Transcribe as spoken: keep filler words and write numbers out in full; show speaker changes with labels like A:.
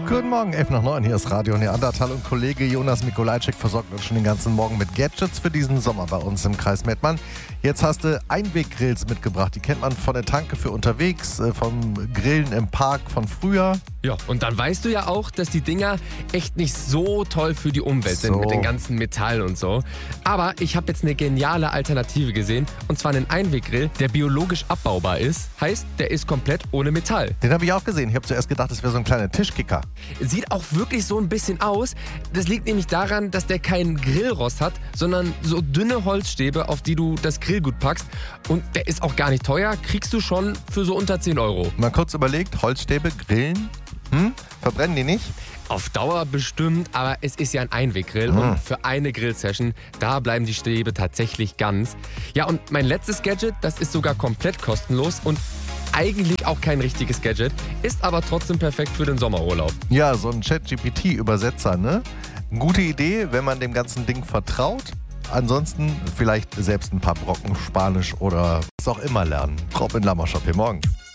A: Guten Morgen, elf nach neun, hier ist Radio Neandertal und Kollege Jonas Mikolajczyk versorgt uns schon den ganzen Morgen mit Gadgets für diesen Sommer bei uns im Kreis Mettmann. Jetzt hast du Einweggrills mitgebracht, die kennt man von der Tanke für unterwegs, vom Grillen im Park von früher.
B: Ja, und dann weißt du ja auch, dass die Dinger echt nicht so toll für die Umwelt
A: So.
B: sind mit den ganzen Metall und so. Aber ich habe jetzt eine geniale Alternative gesehen, und zwar einen Einweggrill, der biologisch abbaubar ist. Heißt, der ist komplett ohne Metall.
A: Den habe ich auch gesehen. Ich habe zuerst gedacht, das wäre so ein kleiner Tischkicker.
B: Sieht auch wirklich so ein bisschen aus. Das liegt nämlich daran, dass der keinen Grillrost hat, sondern so dünne Holzstäbe, auf die du das Grillgut packst. Und der ist auch gar nicht teuer, kriegst du schon für so unter zehn Euro.
A: Mal kurz überlegt, Holzstäbe, Grillen, hm? Verbrennen die nicht?
B: Auf Dauer bestimmt, aber es ist ja ein Einweggrill
A: Mhm.
B: und für eine Grillsession, da bleiben die Stäbe tatsächlich ganz. Ja, und mein letztes Gadget, das ist sogar komplett kostenlos und eigentlich auch kein richtiges Gadget, ist aber trotzdem perfekt für den Sommerurlaub.
A: Ja, so ein ChatGPT-Übersetzer, ne? Gute Idee, wenn man dem ganzen Ding vertraut. Ansonsten vielleicht selbst ein paar Brocken Spanisch oder was auch immer lernen. Robin Lammerschop hier morgen.